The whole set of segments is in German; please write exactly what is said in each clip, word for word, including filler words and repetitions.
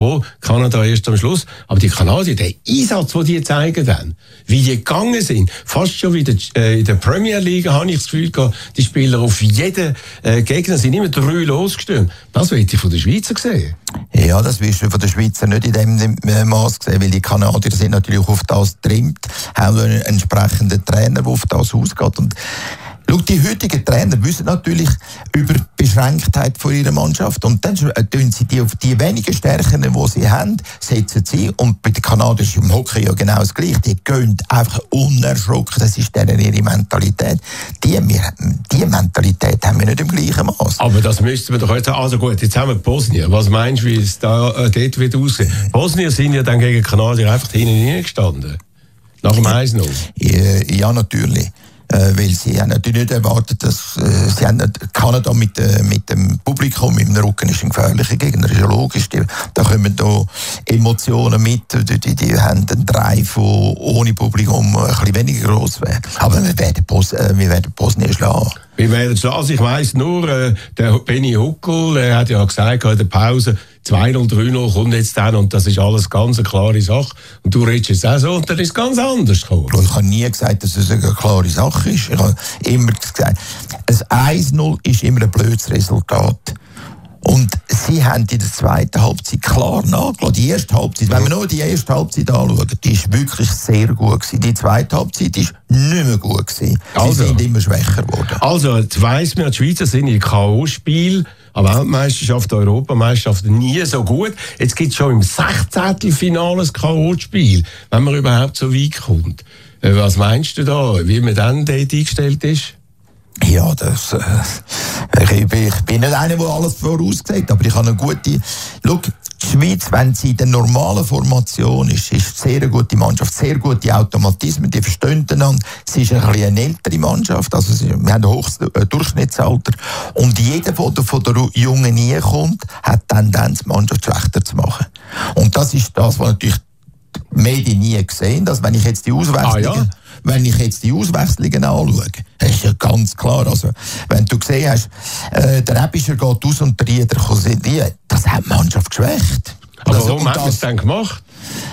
froh, Kanada erst am Schluss. Aber die Kanadier, der Einsatz, den die zeigen dann, wie die gegangen sind, fast schon wie der, äh, in der Premier League, habe ich das Gefühl gehabt, die Spieler auf jeden äh, Gegner sind immer drei losgestürmt. Das will ich von den Schweizer sehen. Ja, das wirst du von den Schweizer nicht in dem Maß sehen, weil die Kanadier sind natürlich auf das getrimmt, haben einen entsprechenden Trainer, der auf das ausgeht. Und schau, die heutigen Trainer wissen natürlich über die Beschränktheit von ihrer Mannschaft. Und dann tun sie die auf die wenigen Stärken, die sie haben, setzen sie. Und bei den Kanadiern ist im Hockey ja genau das Gleiche. Die gehen einfach unerschrocken. Das ist deren ihre Mentalität. Die, wir, die Mentalität haben wir nicht im gleichen Maß. Aber das müssten wir doch heute... Also gut, jetzt haben wir Bosnien. Was meinst du, wie es da, äh, dort wird aussehen? Bosnien sind ja dann gegen Kanadier einfach hinten hineingestanden. Nach dem eins null. Ja, ja, natürlich. Äh, weil sie haben natürlich nicht erwartet, dass äh, sie haben nicht, Kanada mit, äh, mit dem Publikum im Rücken ist ein gefährlicher Gegner, ist ja logisch. Die, da kommen da Emotionen mit, die, die, die haben einen Drive, der ohne Publikum ein bisschen weniger gross wäre. Aber wir werden, Bos äh, wir werden Bosnien schlagen. Wir werden schlagen. Also ich weiss nur, äh, der Benny Huckel, der hat ja gesagt in der Pause, zwei null, drei null kommt jetzt dann und das ist alles ganz eine klare Sache. Und du redest jetzt auch so und dann ist es ganz anders gekommen. Ich habe nie gesagt, dass es eine klare Sache ist. Ich habe immer gesagt, ein eins null ist immer ein blödes Resultat. Und sie haben in der zweiten Halbzeit klar nachgelassen. Die erste Halbzeit, wenn wir nur die erste Halbzeit anschauen, die ist wirklich sehr gut gewesen. Die zweite Halbzeit ist nicht mehr gut gewesen. Sie also, sind immer schwächer geworden. Also, jetzt weiss man, die Schweizer sind in K O-Spiel, an Weltmeisterschaft, Europameisterschaft nie so gut. Jetzt gibt es schon im sechzehntelfinale ein K O-Spiel, wenn man überhaupt so weit kommt. Was meinst du da, wie man dann dort eingestellt ist? Ja, das, äh, ich, bin, ich bin nicht einer, der alles voraussagt, aber ich habe eine gute... Schau, die Schweiz, wenn sie in der normalen Formation ist, ist eine sehr gute Mannschaft, sehr gute Automatismen, die verstehen einander. Sie ist ein bisschen eine ältere Mannschaft, also sie, wir haben ein hohes Durchschnittsalter. Und jeder, der von der Jungen nie kommt, hat Tendenz, die Mannschaft schlechter zu machen. Und das ist das, was natürlich die Medien nie gesehen, dass wenn ich jetzt die Auswechslungen, ah, ja? wenn ich jetzt die Auswechslungen anschaue, ist ja ganz klar, also, wenn du gesehen hast, äh, der Ebischer geht aus und der Rieder kommt, das hat die Mannschaft geschwächt. Aber also, warum hat man es dann gemacht?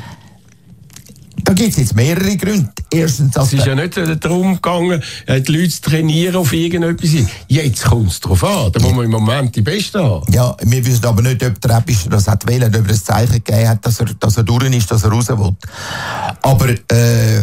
Da gibt es jetzt mehrere Gründe. Erstens, es ist ja nicht darum gegangen, die Leute zu trainieren auf irgendetwas. Jetzt kommt es darauf an. Da muss man im Moment die Besten haben. Ja, wir wissen aber nicht, ob der Ebischer das hat wollen, ob er ein Zeichen gegeben hat, dass er, dass er durch ist, dass er raus will. Aber äh,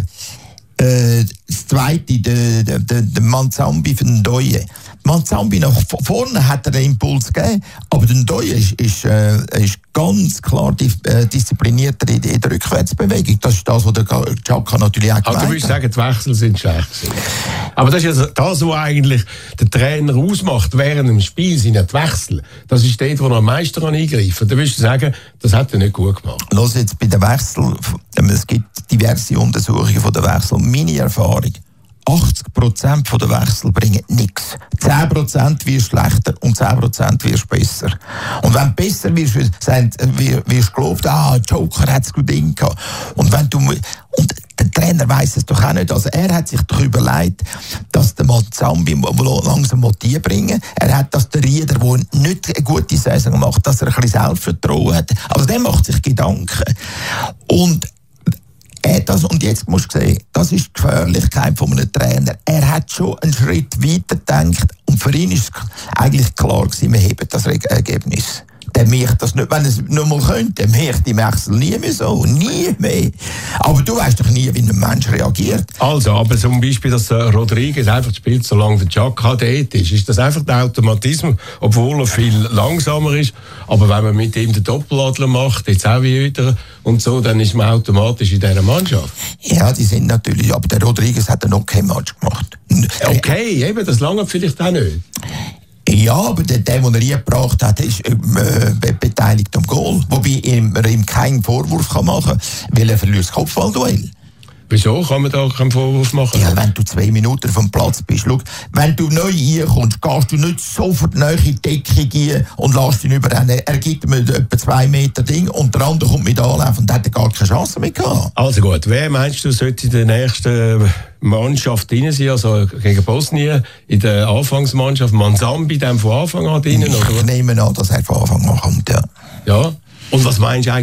äh, das Zweite, der, der, der, der Manzambi von Ndoye. Manzambi nach vorne hat er einen Impuls gegeben, aber der Ndoye ist, ist, äh, ist ganz klar di äh, disziplinierter in, in der Rückwärtsbewegung. Das ist das, was der Xhaka natürlich auch gemeint hat. Also du würdest sagen, die Wechsel sind schlecht gewesen. Aber das ist ja das, was eigentlich der Trainer ausmacht während dem Spiel, sind ja die Wechsel. Das ist dort, wo er am meisten eingreifen kann. Da würdest du sagen, das hat er nicht gut gemacht. Los jetzt bei den Wechseln, es gibt diverse Untersuchungen von den Wechseln. Meine Erfahrung, achtzig Prozent der Wechsel bringen nichts. zehn Prozent wirst schlechter und zehn Prozent wirst besser. Und wenn du besser wirst, wirst du gelobt, ah, Joker hat es gut Ding gehabt. Und wenn du, und der Trainer weiss es doch auch nicht. Also er hat sich doch überlegt, dass der Manzambi langsam motivieren bringen. Er hat, dass der Rieder, der nicht eine gute Saison macht, dass er ein bisschen Selbstvertrauen hat. Also der macht sich Gedanken. Und Er das, und jetzt musst du sehen, das ist die Gefährlichkeit von einem Trainer. Er hat schon einen Schritt weiter gedacht und für ihn ist eigentlich klar gewesen, wir heben das Ergebnis. Der möchte das nicht, wenn er es nicht mal könnte, der möchte die Wechsel nie mehr so, nie mehr. Aber du weißt doch nie, wie ein Mensch reagiert. Also, aber zum Beispiel, dass der Rodriguez einfach spielt, solange der Xhaka dort ist, ist das einfach der Automatismus, obwohl er viel langsamer ist. Aber wenn man mit ihm den Doppeladler macht, jetzt auch wieder und so, dann ist man automatisch in dieser Mannschaft. Ja, die sind natürlich, aber der Rodriguez hat einen okay Match gemacht. Okay, eben, das lange vielleicht auch nicht. Ja, aber der, der, den er eingebracht hat, ist äh, beteiligt am Goal. Wobei man ihm keinen Vorwurf kann machen kann, weil er verliert das Kopfballduell. Wieso kann man da keinen Vorwurf machen? Ja, wenn du zwei Minuten vom Platz bist. Schau, wenn du neu reinkommst, gehst du nicht sofort neu in die Deckung rein und lässt ihn überrennen. Er gibt mir etwa zwei Meter Ding und der andere kommt mit anlaufen und hat gar keine Chance mehr gehabt. Also gut, wer meinst du, sollte in der nächsten Mannschaft drin sein, also gegen Bosnien, in der Anfangsmannschaft, Manzambi dann von Anfang an drin? Ich oder? nehme an, dass er von Anfang an kommt, ja. Ja, und was meinst du eigentlich?